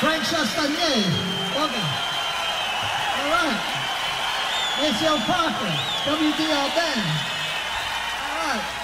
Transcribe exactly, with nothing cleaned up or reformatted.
Frank Chastanier, welcome. All right. Maceo Parker, W D R Band. All right.